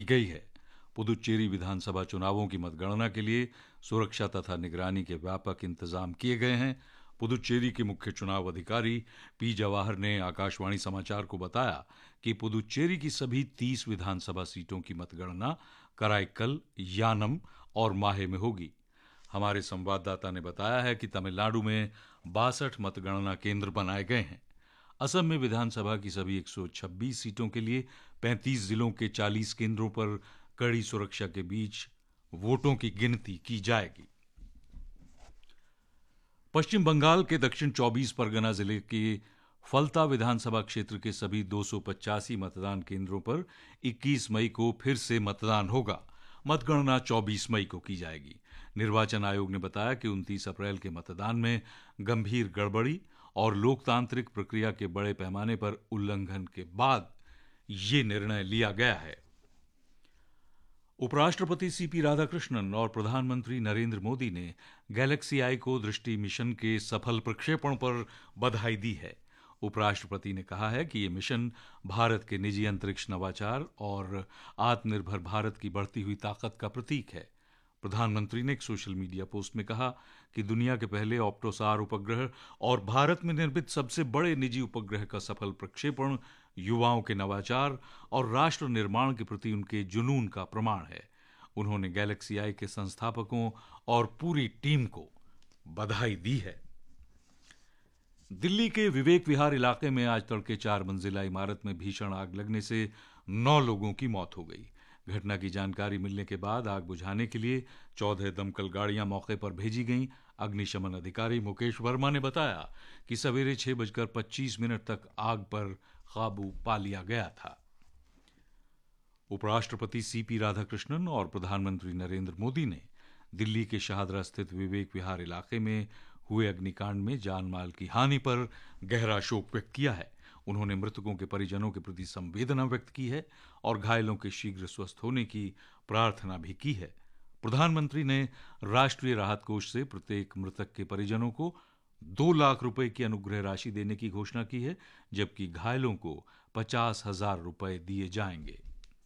गई है। पुदुचेरी विधानसभा चुनावों की मतगणना के लिए सुरक्षा तथा निगरानी के व्यापक इंतजाम किए गए हैं। पुदुचेरी के मुख्य चुनाव अधिकारी पी जवाहर ने आकाशवाणी समाचार को बताया कि पुदुचेरी की सभी 30 विधानसभा सीटों की मतगणना कराईकल, यानम और माहे में होगी। हमारे संवाददाता ने बताया है कि तमिलनाडु में 62 मतगणना केंद्र बनाए गए हैं। असम में विधानसभा की सभी 126 सीटों के लिए 35 जिलों के 40 केंद्रों पर कड़ी सुरक्षा के बीच वोटों की गिनती की जाएगी। पश्चिम बंगाल के दक्षिण 24 परगना जिले के फलता विधानसभा क्षेत्र के सभी 285 मतदान केंद्रों पर 21 मई को फिर से मतदान होगा। मतगणना 24 मई को की जाएगी। निर्वाचन आयोग ने बताया कि 29 अप्रैल के मतदान में गंभीर गड़बड़ी और लोकतांत्रिक प्रक्रिया के बड़े पैमाने पर उल्लंघन के बाद यह निर्णय लिया गया है। उपराष्ट्रपति सीपी राधाकृष्णन और प्रधानमंत्री नरेंद्र मोदी ने गैलेक्सी आई को दृष्टि मिशन के सफल प्रक्षेपण पर बधाई दी है। उपराष्ट्रपति ने कहा है कि यह मिशन भारत के निजी अंतरिक्ष नवाचार और आत्मनिर्भर भारत की बढ़ती हुई ताकत का प्रतीक है। प्रधानमंत्री ने एक सोशल मीडिया पोस्ट में कहा कि दुनिया के पहले ऑप्टोसार उपग्रह और भारत में निर्मित सबसे बड़े निजी उपग्रह का सफल प्रक्षेपण युवाओं के नवाचार और राष्ट्र निर्माण के प्रति उनके जुनून का प्रमाण है। उन्होंने गैलेक्सी आई के संस्थापकों और पूरी टीम को बधाई दी है। दिल्ली के विवेक विहार इलाके में आज तड़के 4 मंजिला इमारत में भीषण आग लगने से 9 लोगों की मौत हो गई। घटना की जानकारी मिलने के बाद आग बुझाने के लिए 14 दमकल गाड़ियां मौके पर भेजी गईं। अग्निशमन अधिकारी मुकेश वर्मा ने बताया कि सवेरे 6:25 तक आग पर काबू पा लिया गया था। उपराष्ट्रपति सीपी राधाकृष्णन और प्रधानमंत्री नरेंद्र मोदी ने दिल्ली के शाहदरा स्थित विवेक विहार इलाके में हुए अग्निकांड में जान माल की हानि पर गहरा शोक व्यक्त किया है। उन्होंने मृतकों के परिजनों के प्रति संवेदना व्यक्त की है और घायलों के शीघ्र स्वस्थ होने की प्रार्थना भी की है। प्रधानमंत्री ने राष्ट्रीय राहत कोष से प्रत्येक मृतक के परिजनों को 2 लाख रुपए की अनुग्रह राशि देने की घोषणा की है, जबकि घायलों को 50,000 रुपए दिए जाएंगे।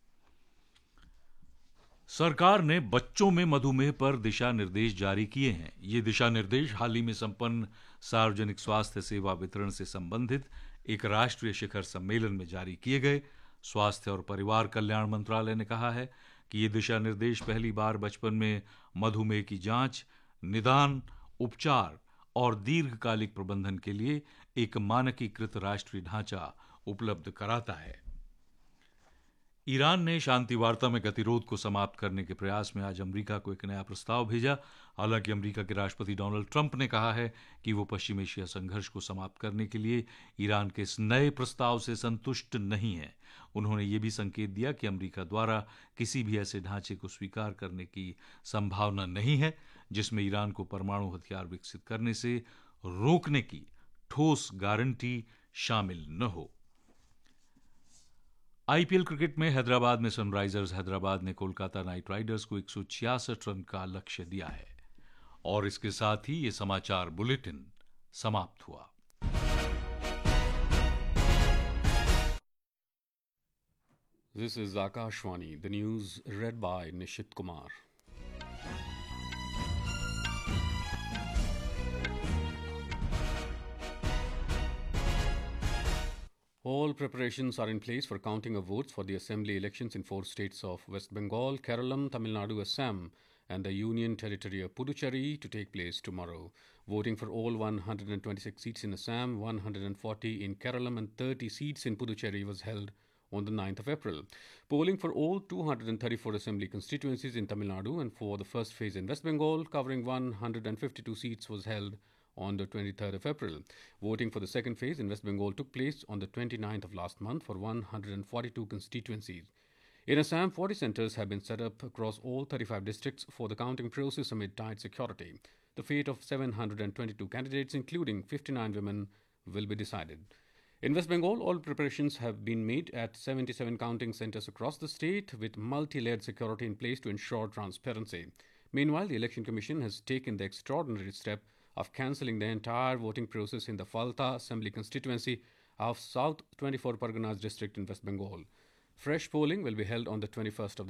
सरकार ने बच्चों में मधुमेह पर दिशा निर्देश जारी किए हैं। ये दिशा निर्देश हाल ही में संपन्न सार्वजनिक स्वास्थ्य सेवा वितरण से संबंधित एक राष्ट्रीय शिखर सम्मेलन में जारी किए गए। स्वास्थ्य और परिवार कल्याण मंत्रालय ने कहा है कि ये दिशा निर्देश पहली बार बचपन में मधुमेह की जांच, निदान, उपचार और दीर्घकालिक प्रबंधन के लिए एक मानकीकृत राष्ट्रीय ढांचा उपलब्ध कराता है। ईरान ने शांति वार्ता में गतिरोध को समाप्त करने के प्रयास में आज अमेरिका को एक नया प्रस्ताव भेजा। हालांकि अमेरिका के राष्ट्रपति डोनाल्ड ट्रंप ने कहा है कि वो पश्चिम एशिया संघर्ष को समाप्त करने के लिए ईरान के इस नए प्रस्ताव से संतुष्ट नहीं है। उन्होंने ये भी संकेत दिया कि अमेरिका द्वारा किसी भी ऐसे ढांचे को स्वीकार करने की संभावना नहीं है जिसमें ईरान को परमाणु हथियार विकसित करने से रोकने की ठोस गारंटी शामिल न हो। आईपीएल क्रिकेट में हैदराबाद में सनराइजर्स हैदराबाद ने कोलकाता नाइट राइडर्स को 166 रन का लक्ष्य दिया है। और इसके साथ ही ये समाचार बुलेटिन समाप्त हुआ। This is Akashvani, the news read by Nishit Kumar. All preparations are in place for counting of votes for the assembly elections in 4 states of West Bengal, Kerala, Tamil Nadu, Assam, and the Union Territory of Puducherry to take place tomorrow. Voting for all 126 seats in Assam, 140 in Kerala, and 30 seats in Puducherry was held on the 9th of April. Polling for all 234 assembly constituencies in Tamil Nadu and for the first phase in West Bengal, covering 152 seats, was held on the 23rd of April. Voting for the second phase in West Bengal took place on the 29th of last month for 142 constituencies. In Assam, 40 centres have been set up across all 35 districts for the counting process amid tight security. The fate of 722 candidates, including 59 women, will be decided. In West Bengal, all preparations have been made at 77 counting centres across the state with multi-layered security in place to ensure transparency. Meanwhile, the Election Commission has taken the extraordinary step of cancelling the entire voting process in the Falta Assembly constituency of South 24 Parganas district in West Bengal. Fresh polling will be held on the 21st of